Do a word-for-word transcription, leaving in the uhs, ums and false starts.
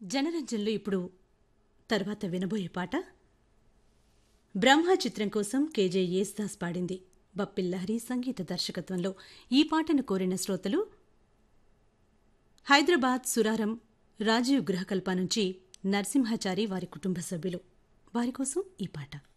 జనరంజన్లో ఇప్పుడు తర్వాత వినబోయే పాట బ్రహ్మ చిత్రం కోసం కేజే యేసుదాస్ పాడింది. బప్పిల్లహరి సంగీత దర్శకత్వంలో ఈ పాటను కోరిన శ్రోతలు హైదరాబాద్ సురారం రాజీవ్ గృహకల్ప నుంచి నరసింహాచారి వారి కుటుంబ సభ్యులు. వారి కోసం ఈ పాట.